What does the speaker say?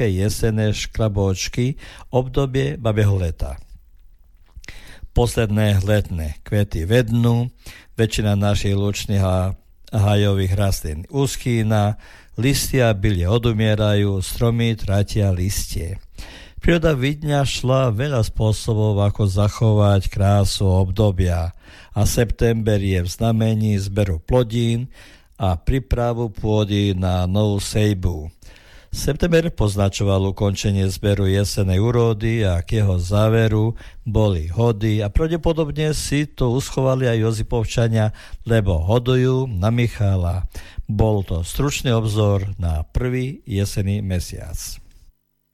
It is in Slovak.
klasické jesenné škrabôčky, obdobie babieho leta. Posledné letné kvety vednú, väčšina našich lučných a hajových rastlín uschýna, listia bylie odumierajú, stromy tratia listie. Príroda vyňašla veľa spôsobov, ako zachovať krásu obdobia a september je v znamení zberu plodín a prípravu pôdy na novú sejbu. September poznačoval ukončenie zberu jesenej úrody a k jeho záveru boli hody a pravdepodobne si to uschovali aj Josipovčania, lebo hodujú na Michala. Bol to stručný obzor na prvý jesenný mesiac.